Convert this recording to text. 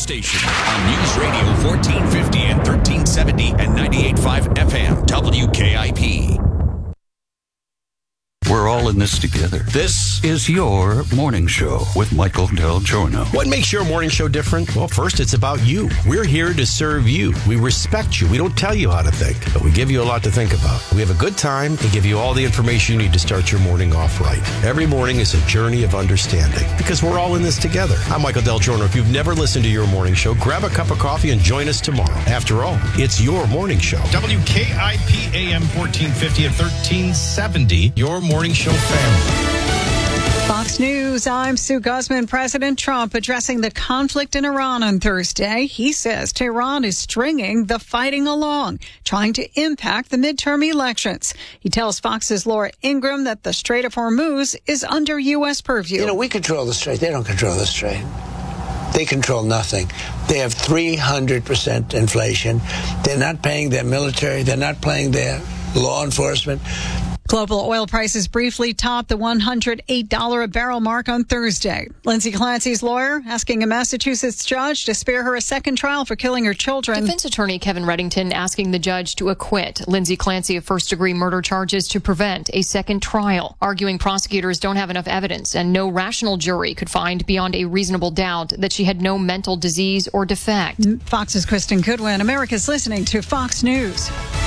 station on News Radio 1450 and 1370 and 98.5 FM WKIP. We're all in this together. This is your morning show with Michael Del Giorno. What makes your morning show different? Well, first, it's about you. We're here to serve you. We respect you. We don't tell you how to think, but we give you a lot to think about. We have a good time and give you all the information you need to start your morning off right. Every morning is a journey of understanding because we're all in this together. I'm Michael Del Giorno. If you've never listened to your morning show, grab a cup of coffee and join us tomorrow. After all, it's your morning show. WKIP AM 1450 and 1370, your morning show family. Fox News, I'm Sue Guzman. President Trump addressing the conflict in Iran on Thursday. He says Tehran is stringing the fighting along, trying to impact the midterm elections. He tells Fox's Laura Ingraham that the Strait of Hormuz is under U.S. purview. You know, we control the Strait. They don't control the Strait. They control nothing. They have 300% inflation. They're not paying their military. They're not paying their law enforcement. Global oil prices briefly topped the $108 a barrel mark on Thursday. Lindsay Clancy's lawyer asking a Massachusetts judge to spare her a second trial for killing her children. Defense attorney Kevin Reddington asking the judge to acquit Lindsay Clancy of first-degree murder charges to prevent a second trial, arguing prosecutors don't have enough evidence and no rational jury could find beyond a reasonable doubt that she had no mental disease or defect. Fox's Kristen Goodwin. America's listening to Fox News.